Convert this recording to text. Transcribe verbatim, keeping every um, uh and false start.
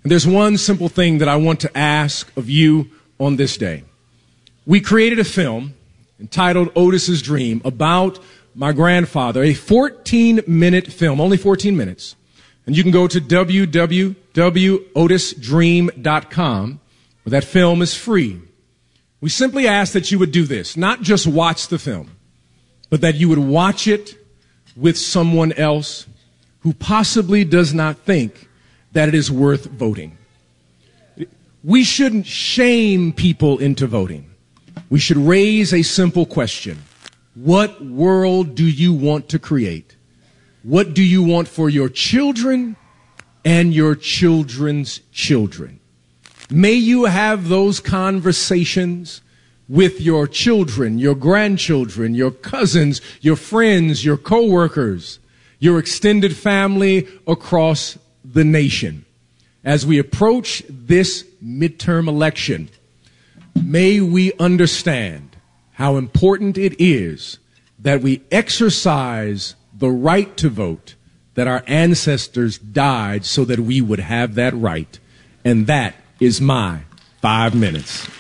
There's one simple thing that I want to ask of you on this day. We created a film entitled Otis's Dream about my grandfather, a fourteen-minute film, only fourteen minutes. And you can go to w w w dot otis dream dot com, where that film is free. We simply ask that you would do this, not just watch the film, but that you would watch it with someone else who possibly does not think that it is worth voting. We shouldn't shame people into voting. We should raise a simple question. What world do you want to create? What do you want for your children and your children's children? May you have those conversations with your children, your grandchildren, your cousins, your friends, your coworkers, your extended family across the nation. As we approach this midterm election, may we understand how important it is that we exercise the right to vote, that our ancestors died so that we would have that right. And that is my five minutes.